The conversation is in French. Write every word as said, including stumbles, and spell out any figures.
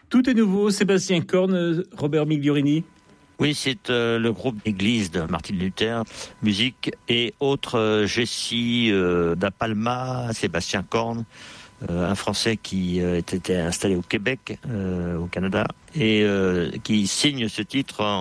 Tout est nouveau, Sébastien Korn, Robert Migliorini. Oui, c'est euh, le groupe d'église de Martin Luther, musique et autres, euh, Jessie euh, da Palma, Sébastien Korn, euh, un Français qui euh, était installé au Québec, euh, au Canada, et euh, qui signe ce titre en